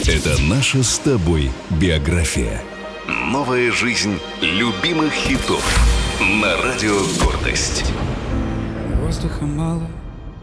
Это наша с тобой биография. Новая жизнь любимых хитов на радио «Гордость». Воздуха мало,